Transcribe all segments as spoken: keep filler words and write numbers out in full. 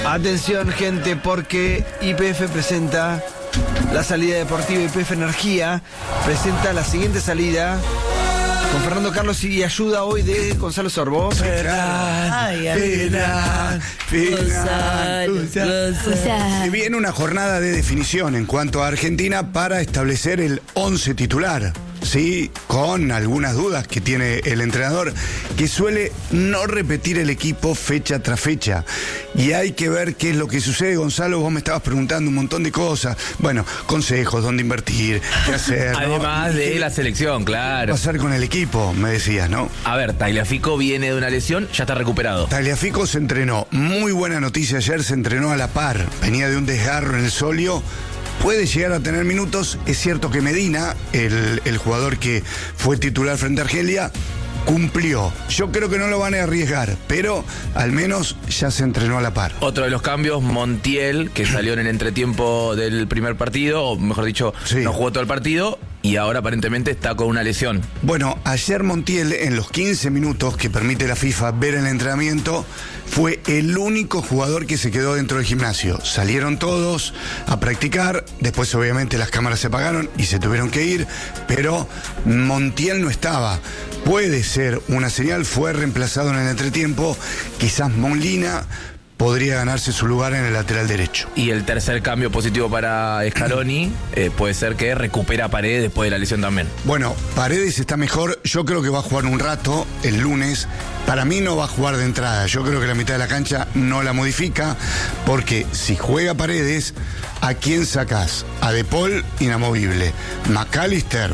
Atención, gente, porque Y P F presenta la salida deportiva. Y P F Energía presenta la siguiente salida con Fernando Carlos y ayuda hoy de Gonzalo Sorbó. Se viene una jornada de definición en cuanto a Argentina para establecer el once titular. Sí, con algunas dudas que tiene el entrenador, que suele no repetir el equipo fecha tras fecha. Y hay que ver qué es lo que sucede. Gonzalo, vos me estabas preguntando un montón de cosas. Bueno, consejos, dónde invertir, qué hacer, ¿no? Además de la selección, claro. ¿Qué pasar con el equipo? Me decías, ¿no? A ver, Tagliafico viene de una lesión, ya está recuperado. Tagliafico se entrenó. Muy buena noticia ayer, se entrenó a la par. Venía de un desgarro en el solio. Puede llegar a tener minutos. Es cierto que Medina, el, el jugador que fue titular frente a Argelia, cumplió. Yo creo que no lo van a arriesgar, pero al menos ya se entrenó a la par. Otro de los cambios, Montiel, que salió en el entretiempo del primer partido, o mejor dicho, Sí. no jugó todo el partido, y ahora aparentemente está con una lesión. Bueno, ayer Montiel, en los quince minutos que permite la FIFA ver el entrenamiento, fue el único jugador que se quedó dentro del gimnasio. Salieron todos a practicar, después obviamente las cámaras se apagaron y se tuvieron que ir, pero Montiel no estaba. Puede ser una señal, fue reemplazado en el entretiempo, quizás Molina podría ganarse su lugar en el lateral derecho. Y el tercer cambio positivo para Scaloni eh, puede ser que recupera a Paredes después de la lesión también. Bueno, Paredes está mejor, yo creo que va a jugar un rato el lunes. Para mí no va a jugar de entrada, yo creo que la mitad de la cancha no la modifica, porque si juega Paredes, ¿a quién sacás? A De Paul, inamovible. McAllister,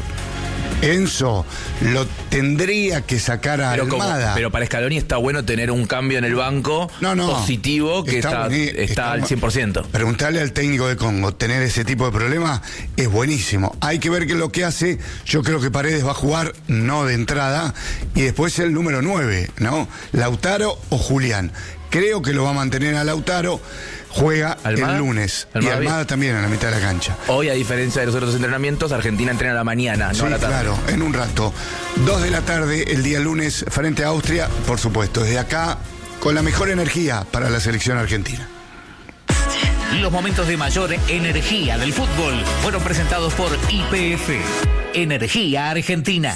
Enzo, lo tendría que sacar a Pero, como- Almada. pero para Scaloni está bueno tener un cambio en el banco No, no. positivo que Está está, boni- está, está al bu- cien por ciento. Preguntarle al técnico de Congo, tener ese tipo de problemas es buenísimo. Hay que ver qué es lo que hace. Yo creo que Paredes va a jugar no de entrada y después el número nueve, ¿no? Lautaro o Julián. Creo que lo va a mantener a Lautaro. Juega ¿Almada? el lunes. ¿Almada y Almada bien? también en la mitad de la cancha. Hoy, a diferencia de los otros entrenamientos, Argentina entrena a la mañana, Sí, no a la tarde. claro, en un rato. Dos de la tarde, el día lunes, frente a Austria, por supuesto, desde acá, con la mejor energía para la selección argentina. Los momentos de mayor energía del fútbol fueron presentados por Y P F, Energía Argentina.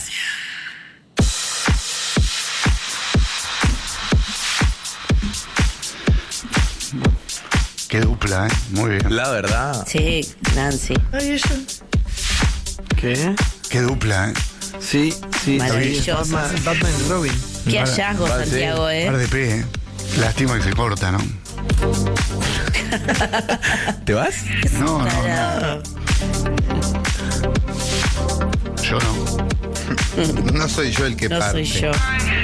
Qué dupla, ¿eh? Muy bien. La verdad. Sí, Nancy. ¿Qué? Qué dupla, ¿eh? Sí, sí. Maravilloso. Batman, Batman y Robin. Qué Para- hallazgo, para- Santiago, Par ¿eh? de P, ¿eh? Lástima que se corta, ¿no? ¿Te vas? No, no, no. Tarado. Yo no. No soy yo el que No parte. soy yo.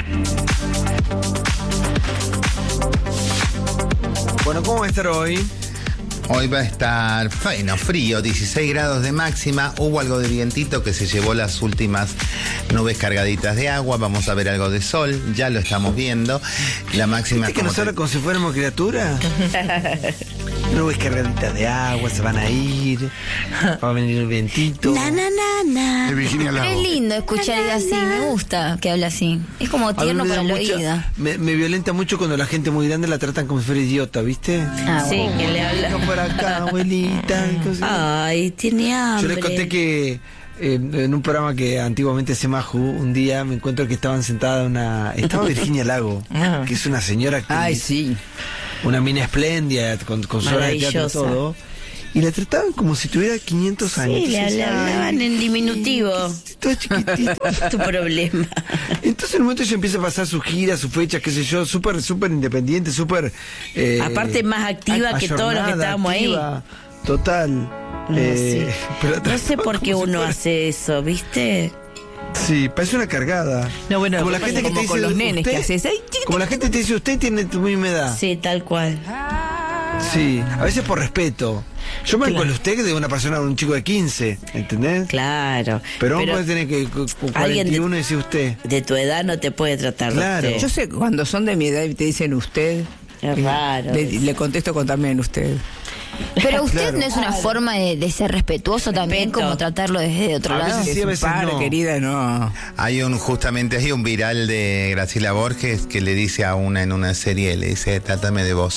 Bueno, ¿cómo va a estar hoy? Hoy va a estar bueno, frío, dieciséis grados de máxima. Hubo algo de vientito que se llevó las últimas nubes cargaditas de agua. Vamos a ver algo de sol, ya lo estamos viendo. La máxima ¿Viste que como nos habla te- como si fuéramos criaturas? Nubes cargaditas de agua, se van a ir. Va a venir el vientito. Na, na, na, De na. Virginia Lago. Es lindo escuchar así, me gusta que hable así. Es como A mí tierno me da para el mucha- oído. Me, me violenta mucho cuando la gente muy grande la tratan como si fuera idiota, ¿viste? Ah, Sí, bueno. que le Venga habla. por acá, abuelita. y cosas. Ay, tiene Yo hambre. les conté que eh, en un programa que antiguamente se Maju, un día me encuentro que estaban sentada una... Estaba Virginia Lago, Ah. que es una señora actriz. Ay, sí. Una mina espléndida, con, con su obra de teatro y Maravillosa. todo. Y la trataban como si tuviera quinientos años. Sí, le Entonces, habla- ay, hablaban en diminutivo. Toda chiquitita. Tu problema. Entonces en un momento ella empieza a pasar sus giras, sus fechas, qué sé yo, súper, súper independiente, súper... eh, Aparte más activa a- que todos los que ayornada, estábamos ahí. activa, Total. No, Eh, sí. pero No sé trataban por qué como si uno fuera- hace eso, ¿viste? Sí, parece una cargada. No, bueno, como la gente que como te con dice, los nenes usted- que haces. Ay, chiquitito. Como la gente te dice, usted tiene tu misma edad. Sí, tal cual. Sí, a veces por respeto. Yo me Claro. con usted de una persona, un chico de quince, ¿entendés? Claro. Pero uno puede tener que con alguien cuarenta y uno de- decir usted. de tu edad no te puede tratar de Claro. usted. Yo sé, cuando son de mi edad y te dicen usted, Es raro. le, le contesto con también usted. Pero usted Claro. no es una forma de, de ser respetuoso también, Respeto. como tratarlo desde otro A lado. veces sí, a Es un veces par, no. querida, no. Hay un, justamente hay un viral de Graciela Borges que le dice a una en una serie, le dice, trátame de vos.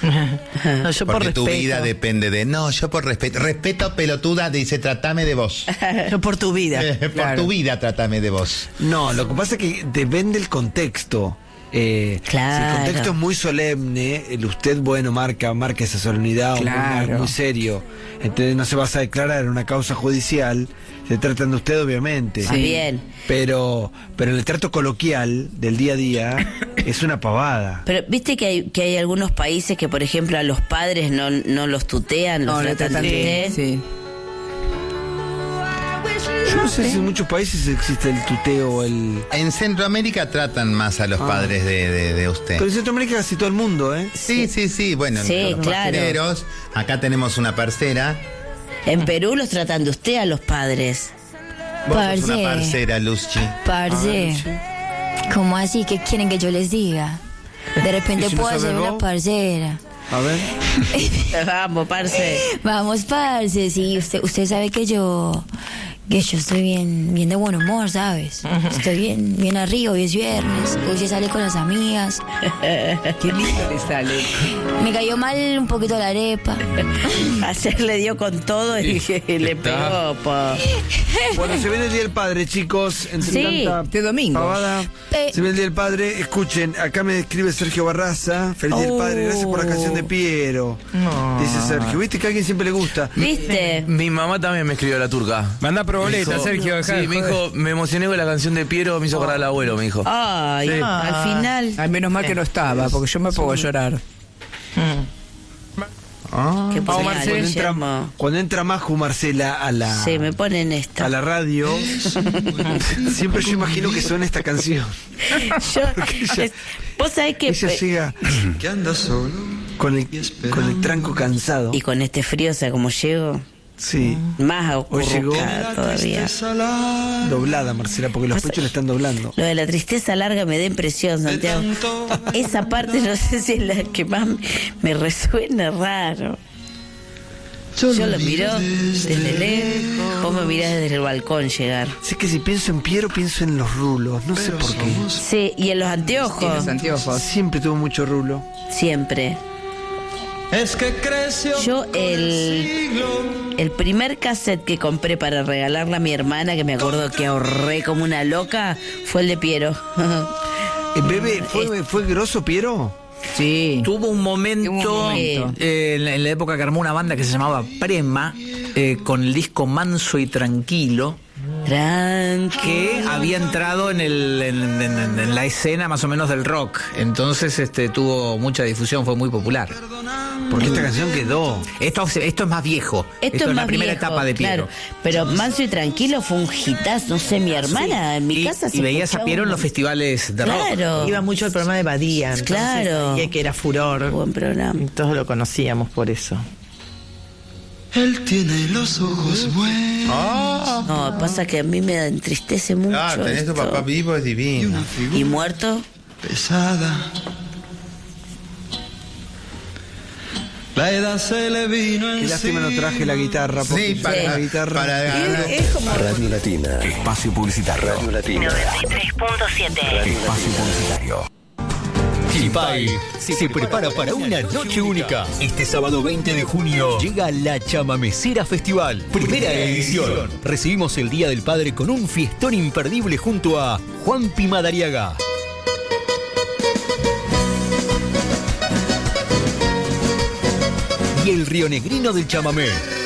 No, yo por Porque tu respeto. vida depende de... No, yo por respeto. Respeto, pelotuda, dice, tratame de vos. Yo por tu vida. Eh, por Claro. tu vida, tratame de vos. No, lo que pasa es que depende del contexto. Eh, Claro. Si el contexto es muy solemne, el usted, bueno, marca, marca esa solemnidad, un Claro. muy, muy serio. Entonces no se vas a declarar en una causa judicial, se tratan de usted, obviamente. Más bien. Pero, pero en el trato coloquial del día a día es una pavada. Pero viste que hay, que hay algunos países que, por ejemplo, a los padres no, no los tutean, los No, le tratan tratan de bien. usted. Sí. Yo no sé si en muchos países existe el tuteo o el... En Centroamérica tratan más a los Ah. padres de, de, de usted. Pero en Centroamérica casi todo el mundo, ¿eh? Sí, sí, sí. Bueno, Sí, los claro. parceros, acá tenemos una parcera. En Perú los tratan de usted a los padres. Vos sos una Parce. parcera, Luzchi. Parce. ¿Cómo así? ¿Qué quieren que yo les diga? De repente ¿Y si no puedo sabe ser una vos? parcera. A ver. Vamos, parce. Vamos, parce. Sí, usted, usted sabe que yo... Que yo estoy bien, bien de buen humor, ¿sabes? Estoy bien, bien arriba, hoy es viernes. Hoy se sale con las amigas. Qué lindo le sale. Me cayó mal un poquito la arepa. Ayer le dio con todo y le pegó. Po. Bueno, se viene el Día del Padre, chicos. Entre Sí. tanta Este domingo. pavada, Eh. se viene el Día del Padre. Escuchen, acá me escribe Sergio Barraza. Feliz Día del Padre, gracias por la canción de Piero. No. Dice Sergio. ¿Viste que a alguien siempre le gusta? ¿Viste? Mi mamá también me escribió la turca. Manda proboleta, Me dijo- Sergio. dejá de Sí, me joder. dijo, me emocioné con la canción de Piero, me hizo acordar al abuelo, me dijo. Ay, Sí. al final. Ay, menos mal que no estaba, porque yo me pongo a llorar. Qué Vamos, pone Marcela, cuando, entra, Guillermo. cuando entra Maju Marcela a la, Sí, me ponen esta. a la radio, siempre yo imagino que suena esta canción. Yo, ella- es- vos sabés que. Ella llega con el, con el tranco cansado. Y con este frío, o sea, como llego, Sí. más Hoy llegó acurrucada todavía. doblada, Marcela, porque los pechos le están doblando. Lo de la tristeza larga me da impresión, Santiago. Esa parte no sé si es la que más me resuena raro. Yo lo miro desde lejos, vos me mirás desde el balcón llegar. Sé que si pienso en Piero, pienso en los rulos. No sé por qué. Sí, y en los Y anteojos, los anteojos. Siempre tuvo mucho rulo. siempre. Yo el, el primer cassette que compré para regalarle a mi hermana, que me acuerdo que ahorré como una loca, fue el de Piero. Eh, Bebe, ¿fue, ¿fue grosso Piero? Sí. Tuvo un momento, Tuvo un momento. eh, en, la, en la época que armó una banda que se llamaba Prema, eh, con el disco Manso y Tranquilo, Tranqui. que había entrado en, el, en, en- en la escena más o menos del rock. Entonces este, tuvo mucha difusión, fue muy popular. Porque esta canción quedó. Esto, esto es más viejo. Esto, es es la más primera viejo, etapa de Piero. claro. Pero Manso y Tranquilo fue un hitazo. No sé, mi hermana en mi y, casa se y veías a escuchaba Piero en un- los festivales de rock. Claro. Iba mucho al programa de Badía. entonces Claro. sabía que era furor. Buen programa. Y todos lo conocíamos por eso. No, pasa que a mí me entristece mucho. Ah, tenés tu esto. papá vivo, es divino. ¿Y muerto? Qué lástima no traje la guitarra. porque Sí, yo para, la guitarra. para Es como... Radio Latina. Espacio publicitario. Radio Latina. noventa y tres punto siete. Espacio publicitario. Chipay se prepara para una noche única. Este sábado veinte de junio llega la Chamamecera Festival, primera edición. Recibimos el Día del Padre con un fiestón imperdible junto a Juanpi Madariaga. Y el rionegrino del chamamé,